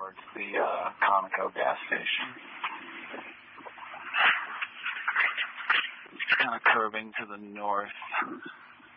towards the Conoco gas station. Kind of curving to the north.